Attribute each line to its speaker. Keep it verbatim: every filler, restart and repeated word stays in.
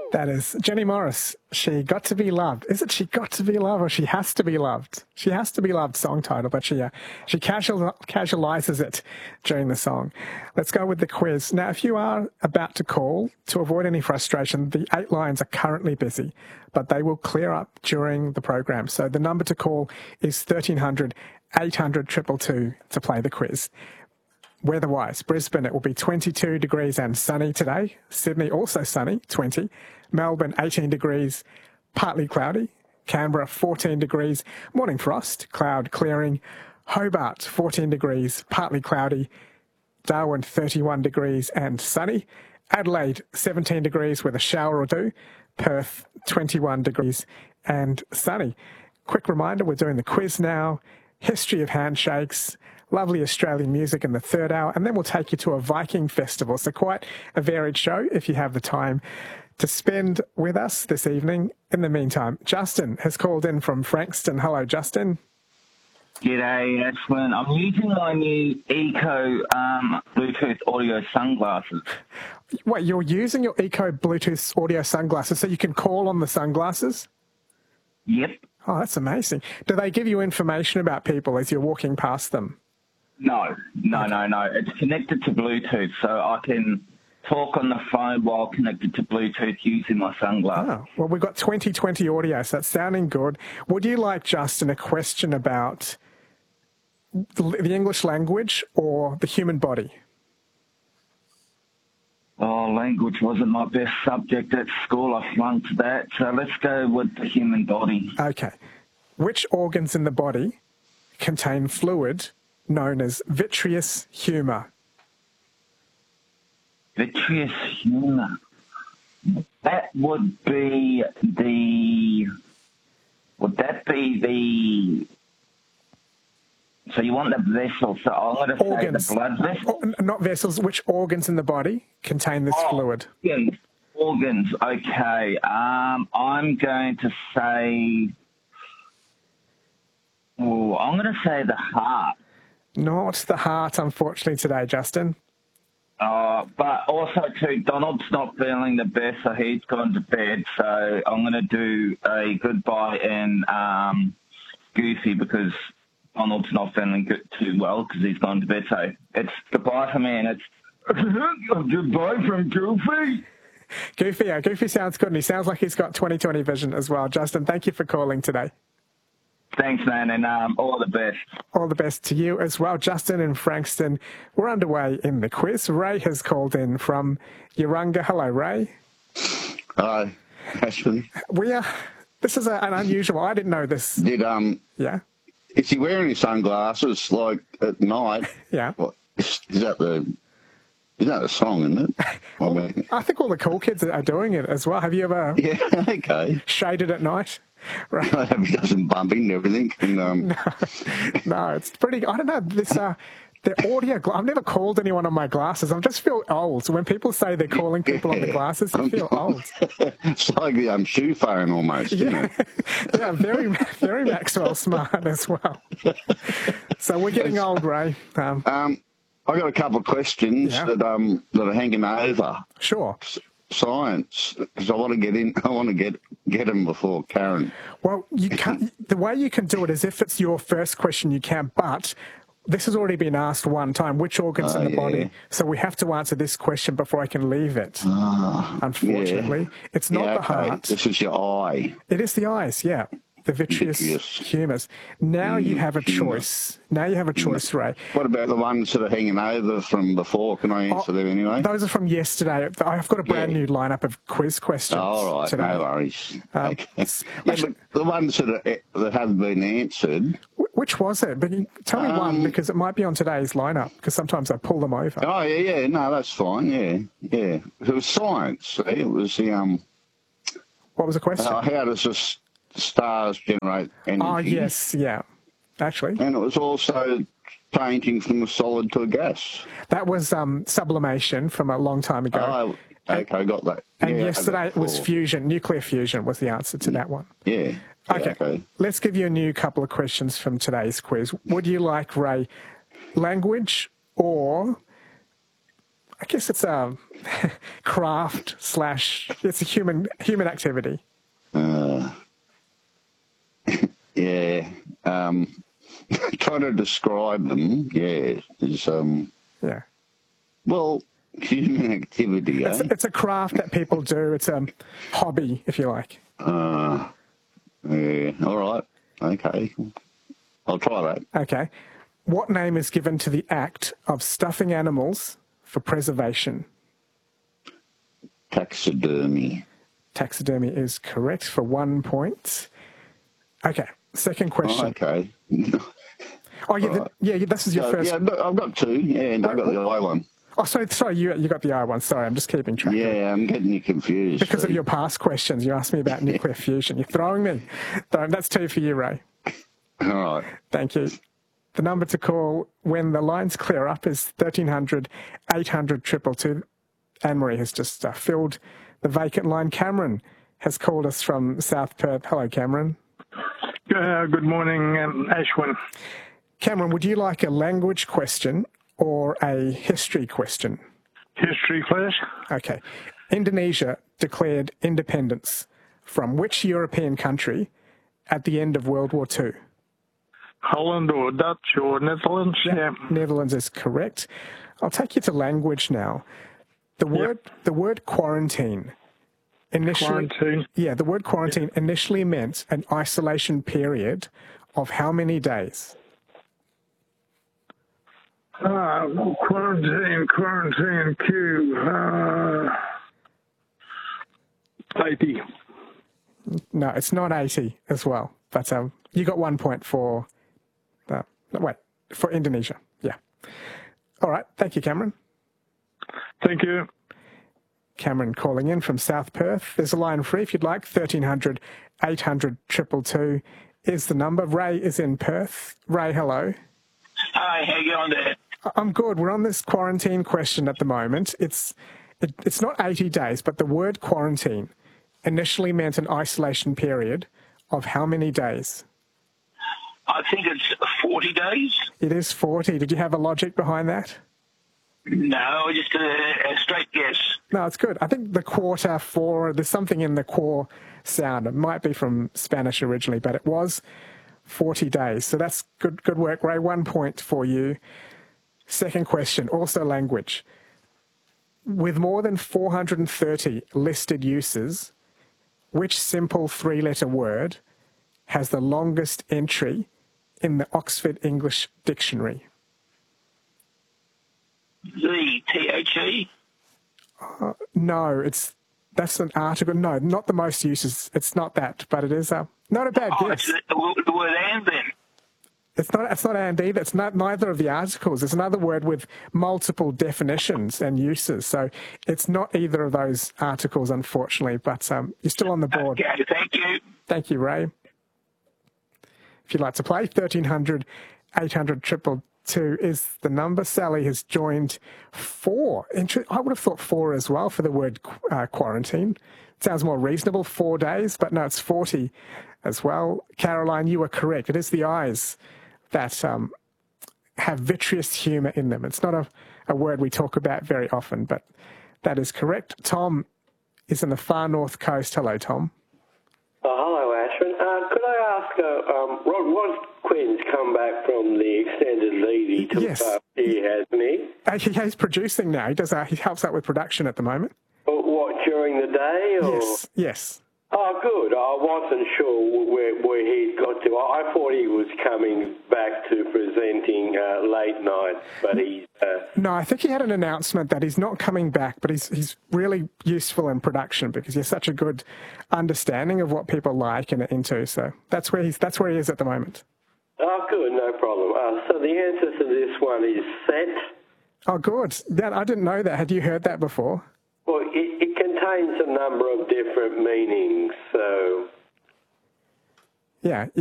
Speaker 1: That is Jenny Morris. She Got to Be Loved. Is it She Got to Be Loved or She Has to Be Loved? She Has to Be Loved song title, but she uh, she casual, casualizes it during the song. Let's go with the quiz. Now, if you are about to call, to avoid any frustration, the eight lines are currently busy, but they will clear up during the program. So the number to call is thirteen hundred, eight hundred, two two two to play the quiz. Weather-wise, Brisbane, it will be twenty-two degrees and sunny today. Sydney, also sunny, twenty. Melbourne, eighteen degrees, partly cloudy. Canberra, fourteen degrees, morning frost, cloud clearing. Hobart, fourteen degrees, partly cloudy. Darwin, thirty-one degrees and sunny. Adelaide, seventeen degrees with a shower or two. Perth, twenty-one degrees and sunny. Quick reminder, we're doing the quiz now. History of handshakes. Lovely Australian music in the third hour, and then we'll take you to a Viking festival. So quite a varied show if you have the time to spend with us this evening. In the meantime, Justin has called in from Frankston. Hello, Justin.
Speaker 2: G'day, excellent. I'm using my new Eco um, Bluetooth audio sunglasses.
Speaker 1: Wait, you're using your Eco Bluetooth audio sunglasses so you can call on the sunglasses?
Speaker 2: Yep.
Speaker 1: Oh, that's amazing. Do they give you information about people as you're walking past them?
Speaker 2: No, no, no, no. It's connected to Bluetooth, so I can talk on the phone while connected to Bluetooth using my sunglasses.
Speaker 1: Oh, well, we've got twenty twenty audio, so that's sounding good. Would you like, Justin, a question about the English language or the human body?
Speaker 2: Oh, language wasn't my best subject at school. I flunked that, so let's go with the human body.
Speaker 1: Okay. Which organs in the body contain fluid known as vitreous humour?
Speaker 2: Vitreous humour. That would be the... Would that be the... So you want the vessels. So I'm going to say
Speaker 1: Organs.
Speaker 2: the blood vessels?
Speaker 1: Oh, not vessels. Which organs in the body contain this
Speaker 2: oh,
Speaker 1: fluid?
Speaker 2: Organs. Organs. Okay. Um, I'm going to say... Oh, I'm going to say the heart.
Speaker 1: Not the heart, unfortunately, today, Justin.
Speaker 2: Uh, but also, too, Donald's not feeling the best, so he's gone to bed. So I'm going to do a goodbye and um, Goofy because Donald's not feeling good, too well because he's gone to bed. So it's goodbye for me, and it's goodbye from Goofy.
Speaker 1: Goofy, yeah, Goofy sounds good, and he sounds like he's got twenty twenty vision as well. Justin, thank you for calling today.
Speaker 2: Thanks, man, and um, all the best.
Speaker 1: All the best to you as well. Justin in Frankston, we're underway in the quiz. Ray has called in from Yarunga. Hello, Ray.
Speaker 3: Hi, Ashton.
Speaker 1: We are, this is a, an unusual, I didn't know this.
Speaker 3: Did, um,
Speaker 1: Yeah?
Speaker 3: is he wearing his sunglasses, like, at night?
Speaker 1: Yeah.
Speaker 3: What, is, is that the... Is that a song, isn't it? I mean,
Speaker 1: I think all the cool kids are doing it as well. Have you ever
Speaker 3: yeah, okay.
Speaker 1: shaded at night? Right.
Speaker 3: I hope he doesn't bump into everything. And, um,
Speaker 1: No, no, it's pretty. I don't know. This uh, the audio. I've never called anyone on my glasses. I just feel old. So when people say they're calling people on the glasses, you feel old.
Speaker 3: It's like the um, shoe phone almost.
Speaker 1: Yeah,
Speaker 3: Isn't it?
Speaker 1: yeah, very, very Maxwell Smart as well. So we're getting old, Ray. Um,
Speaker 3: Um, I got a couple of questions
Speaker 1: Yeah.
Speaker 3: that um that are hanging over
Speaker 1: sure.
Speaker 3: science because I want to get in. I want to get get them before Karen.
Speaker 1: Well, you can't. The way you can do it is if it's your first question, you can. But this has already been asked one time. Which organs
Speaker 3: Oh,
Speaker 1: in the
Speaker 3: yeah.
Speaker 1: body? So we have to answer this question before I can leave it.
Speaker 3: Ah,
Speaker 1: Unfortunately,
Speaker 3: yeah.
Speaker 1: it's not
Speaker 3: Yeah,
Speaker 1: the
Speaker 3: okay.
Speaker 1: heart.
Speaker 3: This is your eye.
Speaker 1: It is the eyes. Yeah. The vitreous
Speaker 3: Vitreous.
Speaker 1: humours. Now you have a
Speaker 3: humour.
Speaker 1: choice. Now you have a choice, Ray.
Speaker 3: What about the ones that are hanging over from before? Can I answer
Speaker 1: Oh,
Speaker 3: them anyway?
Speaker 1: Those are from yesterday. I've got a brand
Speaker 3: Yeah.
Speaker 1: new lineup of quiz questions
Speaker 3: Oh, all right,
Speaker 1: today.
Speaker 3: no worries.
Speaker 1: Um,
Speaker 3: Okay. Yeah, but the ones that are, that haven't been answered.
Speaker 1: Wh- Which was it? But you- tell me one
Speaker 3: Um,
Speaker 1: because it might be on today's lineup because sometimes I pull them over.
Speaker 3: Oh yeah, yeah, no, that's fine. Yeah, yeah. It was science. See? It was the um.
Speaker 1: What was the question?
Speaker 3: Uh, how does the s- stars generate energy?
Speaker 1: Oh, yes, yeah. Actually,
Speaker 3: And it was also changing from a solid to a gas.
Speaker 1: that was um, sublimation from a long time ago.
Speaker 3: Oh, okay, got that.
Speaker 1: and
Speaker 3: Yeah,
Speaker 1: yesterday
Speaker 3: that
Speaker 1: it was
Speaker 3: before.
Speaker 1: fusion, nuclear fusion was the answer to that one.
Speaker 3: Yeah.
Speaker 1: Okay.
Speaker 3: Yeah, okay.
Speaker 1: Let's give you a new couple of questions from today's quiz. Would you like, Ray, language or I guess it's a craft slash, it's a human human activity.
Speaker 3: Uh, yeah. Um, trying to describe them, yeah, is, um,
Speaker 1: Yeah.
Speaker 3: well, human activity,
Speaker 1: It's,
Speaker 3: eh?
Speaker 1: it's a craft that people do. It's a hobby, if you like.
Speaker 3: Uh, yeah, all right. Okay. I'll try that.
Speaker 1: Okay. What name is given to the act of stuffing animals for preservation?
Speaker 3: Taxidermy.
Speaker 1: Taxidermy is correct for one point. Okay. Second question.
Speaker 3: Oh, okay.
Speaker 1: Oh, yeah, the,
Speaker 3: Right.
Speaker 1: yeah, this is your
Speaker 3: So,
Speaker 1: first.
Speaker 3: yeah, I've got, I've got two. Yeah, and I've got the eye one.
Speaker 1: Oh, sorry, sorry, you you got the I one. Sorry, I'm just keeping track. of it.
Speaker 3: Yeah, I'm getting you confused.
Speaker 1: Because of
Speaker 3: see.
Speaker 1: your past questions, you asked me about nuclear fusion. You're throwing me. So that's two for you, Ray.
Speaker 3: All right.
Speaker 1: Thank you. The number to call when the lines clear up is thirteen hundred, eight hundred, two two two. Anne-Marie has just uh, filled the vacant line. Cameron has called us from South Perth. Hello, Cameron.
Speaker 4: Uh, good morning, um, Ashwin.
Speaker 1: Cameron, would you like a language question or a history question?
Speaker 4: History, please.
Speaker 1: Okay. Indonesia declared independence from which European country at the end of World War Two?
Speaker 4: Holland or Dutch or Netherlands? Yeah.
Speaker 1: Netherlands is correct. I'll take you to language now. The word the word quarantine initially
Speaker 4: Quarantine.
Speaker 1: Yeah, the word quarantine initially meant an isolation period of how many days?
Speaker 4: Uh, quarantine, quarantine, Q. Uh, eighty.
Speaker 1: No, it's not eighty as well. But um, you got one point for uh, no, wait, for Indonesia. Yeah. All right. Thank you, Cameron.
Speaker 4: Thank you.
Speaker 1: Cameron calling in from South Perth. There's a line free if you'd like. thirteen hundred, eight hundred, two two two is the number. Ray is in Perth. Ray, hello.
Speaker 5: Hi, how you going there?
Speaker 1: I'm good. We're on this quarantine question at the moment. It's it, it's not eighty days, but the word quarantine initially meant an isolation period of how many days?
Speaker 5: I think it's forty days.
Speaker 1: It is forty. Did you have a logic behind that?
Speaker 5: No, just a, a straight guess.
Speaker 1: No, it's good. I think the quarter four, there's something in the quar sound. It might be from Spanish originally, but it was forty days. So that's good good work, Ray. One point for you. Second question, also language. With more than four hundred thirty listed uses, which simple three-letter word has the longest entry in the Oxford English Dictionary?
Speaker 5: The T H E?
Speaker 1: No, it's that's an article. No, not the most uses. It's not that, but it is a not a bad
Speaker 5: Oh,
Speaker 1: guess.
Speaker 5: it's the, the word and then.
Speaker 1: It's not. It's not and either. It's not neither of the articles. It's another word with multiple definitions and uses. So it's not either of those articles, unfortunately. But um, you're still on the board.
Speaker 5: Okay, thank you.
Speaker 1: Thank you, Ray. If you'd like to play, thirteen hundred, eight hundred, two two two is the number. Sally has joined four. Inter- I would have thought four as well for the word uh, quarantine. It sounds more reasonable, four days, but no, it's forty as well. Caroline, you are correct. It is the eyes that um, have vitreous humour in them. It's not a, a word we talk about very often, but that is correct. Tom is in the far north coast. Hello, Tom.
Speaker 6: Oh, hello, Ashwin. Uh, could I ask, uh, um, Rod, Rod Quinn's come back from the extended leave he took
Speaker 1: Yes.
Speaker 6: last year, hasn't he?
Speaker 1: Uh, he, he's producing now. He does. Uh, he helps out with production at the moment.
Speaker 6: Or what, during the day? Or?
Speaker 1: Yes, yes.
Speaker 6: Oh, good. I wasn't sure where, where he'd got to. I thought he was coming back to presenting uh, late night, but he's... Uh,
Speaker 1: No, I think he had an announcement that he's not coming back, but he's he's really useful in production because he has such a good understanding of what people like and are into. So that's where he's that's where he is at the moment.
Speaker 6: oh, good, no problem. Uh, so the answer to this one is set.
Speaker 1: Oh, good. Yeah, I didn't know that. Had you heard that before?
Speaker 6: Well, it, it contains a number of different meanings, so...
Speaker 1: Yeah.